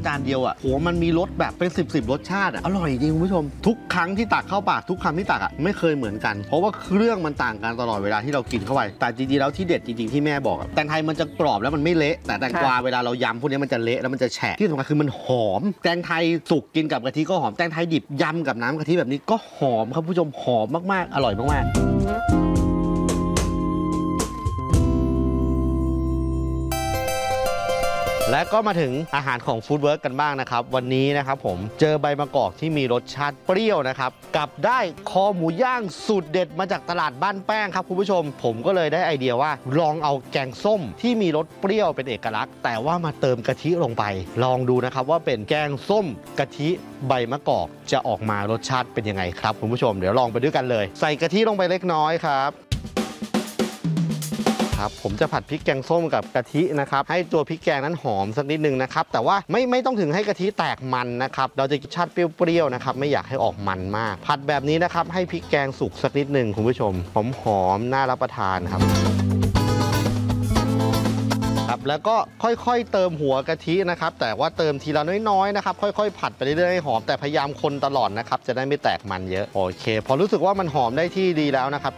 จานเดียวอ่ะโหมันมีรสแบบเป็น10รสชาติอ่ะอร่อยจริงคุณผู้ชมทุกครั้งที่ตักเข้าปากทุกคำที่ตักอ่ะไม่เคยเหมือนกันเพราะว่าเครื่องมันต่างกันตลอดเวลาที่เรากินเข้าไปแต่จริงๆแล้วที่เด็ดจริงๆที่แม่บอกแตงไทยมันจะกรอบแล้วมันไม่เละแต่แตงกวาเวลาเรายำพวกนี้มันจะเละแล้วมันจะแฉะที่สำคัญคือมันหอมแตงไทยสุกกินกับกะทิก็หอมแตงไทยดิบยำกับน้ำกะทิแบบนี้ก็หอมครับผู้ชมหอมมากๆอร่อยมากๆและก็มาถึงอาหารของฟู้ดเวิร์กกันบ้างนะครับวันนี้นะครับผมเจอใบมะกอกที่มีรสชาติเปรี้ยวนะครับกับได้คอหมูย่างสูตรเด็ดมาจากตลาดบ้านแป้งครับคุณผู้ชมผมก็เลยได้ไอเดียว่าลองเอาแกงส้มที่มีรสเปรี้ยวเป็นเอกลักษณ์แต่ว่ามาเติมกะทิลงไปลองดูนะครับว่าเป็นแกงส้มกะทิใบมะกอกจะออกมารสชาติเป็นยังไงครับคุณผู้ชมเดี๋ยวลองไปด้วยกันเลยใส่กะทิลงไปเล็กน้อยครับผมจะผัดพริกแกงส้มกับกะทินะครับให้ตัวพริกแกงนั้นหอมสักนิดนึงนะครับแต่ว่าไม่ต้องถึงให้กะทิแตกมันนะครับเราจะรสชาติเปรี้ยวๆนะครับไม่อยากให้ออกมันมากผัดแบบนี้นะครับให้พริกแกงสุกสักนิดนึงคุณผู้ชมหอมน่ารับประทานครับแล้วก็ค่อยๆเติมหัวกะทินะครับแต่ว่าเติมทีละน้อยๆนะครับค่อยๆผัดไปเรื่อยๆให้หอมแต่พยายามคนตลอดนะครับจะได้ไม่แตกมันเยอะโอเคพอรู้สึกว่ามันหอมได้ที่ดีแล้วนะครับ